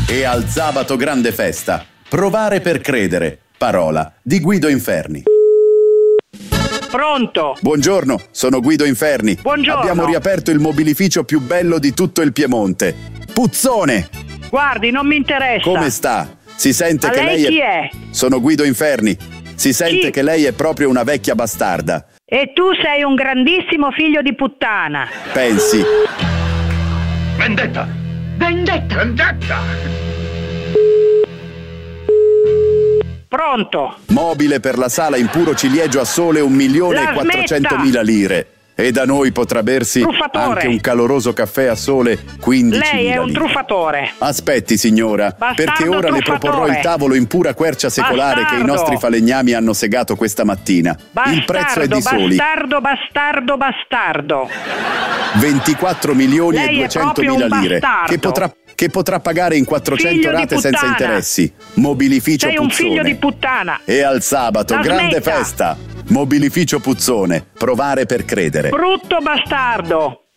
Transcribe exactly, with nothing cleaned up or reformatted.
E al sabato grande festa. Provare per credere. Parola di Guido Inferni. Pronto? Buongiorno, sono Guido Inferni. Buongiorno. Abbiamo riaperto il mobilificio più bello di tutto il Piemonte. Puzzone! Guardi, non mi interessa. Come sta? Si sente Ma che lei lei chi è... è? Sono Guido Inferni. Si sente Chi? che lei è proprio una vecchia bastarda. E tu sei un grandissimo figlio di puttana. Pensi. Vendetta! Vendetta! Vendetta! Pronto? Mobile per la sala in puro ciliegio a sole un milione La e quattrocentomila lire. E da noi potrà bersi Truffatore. anche un caloroso caffè a sole quindicimila Lei è un lire. truffatore. Aspetti signora, Bastardo perché ora le proporrò truffatore. il tavolo in pura quercia secolare che i Bastardo. nostri falegnami hanno segato questa mattina. Bastardo, Il prezzo è di soli bastardo, bastardo, bastardo. ventiquattro milioni Lei e è duecentomila proprio un lire bastardo. che potrà, che potrà pagare in quattrocento Figlio di rate senza puttana. interessi. Mobilificio Sei un Puzzone. figlio di puttana. E al sabato La grande smetta. festa. Mobilificio Puzzone. Provare per credere. Brutto bastardo.